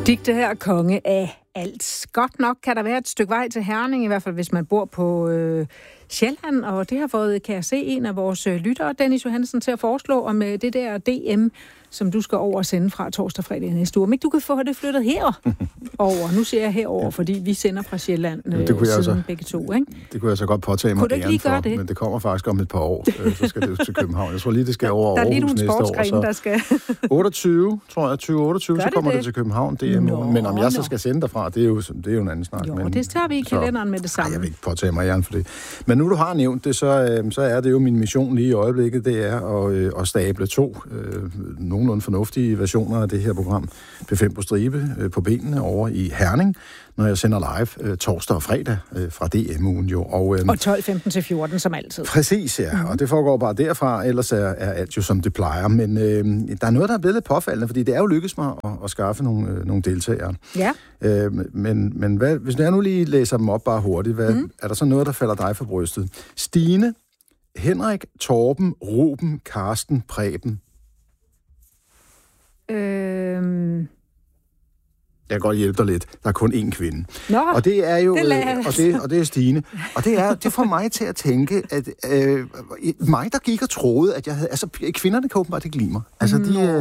Digte her konge af alt. Godt nok kan der være et stykke vej til Herning, i hvert fald hvis man bor på Sjælland, og det har fået, kan jeg se, en af vores lyttere, Dennis Johansen, til at foreslå om det der DM, som du skal over og sende fra torsdag og fredag næste uge. Men du kan få det flyttet herover. Nu siger jeg herover, fordi vi sender fra Sjælland siden begge to, ikke? Det kunne jeg så godt påtage mig æren for, det? Men det kommer faktisk om et par år, så skal det til København. Jeg tror lige, det skal over Aarhus næste år. Der er lige nogle sportsgrene, der skal... 28, tror jeg, 2028, så kommer det til København. Men om jeg så skal sende derfra, det er jo en anden snak. Jo, men det tager vi i kalenderen med det samme. Jeg vil ikke påtage mig æren for det. Men nu du har nævnt det, så er det jo min mission lige i øjeblikket, det er at stable 2 nogenlunde fornuftige versioner af det her program, P5 på stribe, på benene over i Herning, når jeg sender live torsdag og fredag fra DM-ugen jo. Og 12.15 til 14 som altid. Præcis, ja. Og det foregår bare derfra, ellers er alt jo som det plejer. Men der er noget, der er blevet lidt påfaldende, fordi det er jo lykkedes mig at skaffe nogle deltagere. Ja. Men hvad, hvis jeg nu lige læser dem op bare hurtigt, er der så noget, der falder dig for brystet? Stine, Henrik, Torben, Ruben, Karsten, Preben. Jeg kan godt hjælpe dig lidt. Der er kun én kvinde. Nå, og det er jo det og det er Stine. Og det får mig til at tænke, at mig, der gik og troede, at jeg havde... Altså, kvinderne kan åbenbart ikke lide mig. Altså,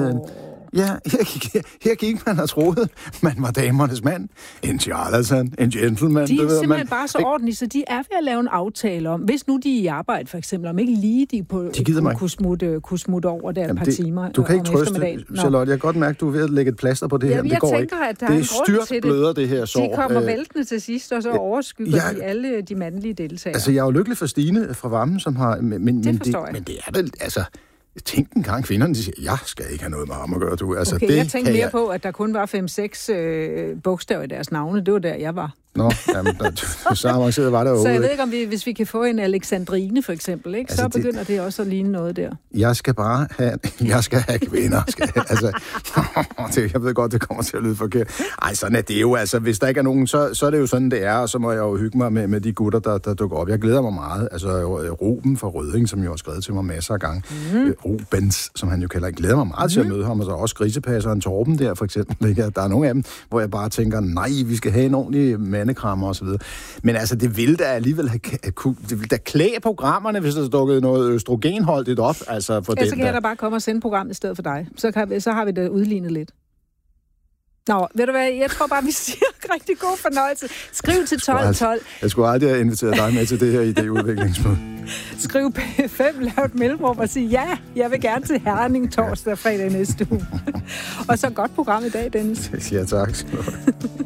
her gik man og troede, man var damernes mand. En charlatan, en gentleman. De er simpelthen bare så ordentlige, så de er ved at lave en aftale om, hvis nu de er i arbejde for eksempel, om ikke lige de kunne smutte over der et par timer. Du kan ikke trøste, Charlotte. Jeg kan godt mærke, du er ved at lægge et plaster på det her. Det går ikke. At der er en grund til det. Bløder det her sår. De kommer væltende til sidst, og så overskygger de alle de mandlige deltagere. Altså, jeg er jo lykkelig for Stine fra Vammen, som har... Men det er vel... Altså, tænk en gang kvinderne, de siger, jeg skal ikke have noget med ham at gøre, du. Altså, okay, jeg tænkte mere på, at der kun var 5-6 bogstaver i deres navne. Det var der, jeg var. Nå, jamen, så avanceret var der jo. Så jeg ved ikke, om hvis vi kan få en Alexandrine, for eksempel, ikke? Altså, så begynder det også at ligne noget der. Jeg skal have kvinder. Jeg ved godt, det kommer til at lyde forkert. Ej, sådan er det jo. Altså, hvis der ikke er nogen, så er det jo sådan, det er, og så må jeg jo hygge mig med de gutter, der dukker op. Jeg glæder mig meget. Altså, Ruben fra Rødding, som jo har skrevet til mig masser af gange. Rubens, som han jo kalder. Jeg glæder mig meget til at møde ham, og så også grisepasseren Torben der, for eksempel. Ikke? Der er nogle af dem, hvor jeg bare tænker, nej, vi skal have en ordentlig mandekrammer og så videre. Men altså, det vil da alligevel det vil da klæde programmerne, hvis der dukket noget østrogenholdigt op. Altså, for så kan jeg da bare komme og sende programmet i stedet for dig. Så har vi det udlignet lidt. Nå, ved du hvad, jeg tror bare, vi siger rigtig god fornøjelse. Skriv til 1212. Jeg skulle aldrig have inviteret dig med til det her idéudviklingsmøde. Skriv P5, lav et mellemrum og sig, ja, jeg vil gerne til Herning torsdag og fredag næste uge. Og så godt program i dag, Dennis. Ja, tak.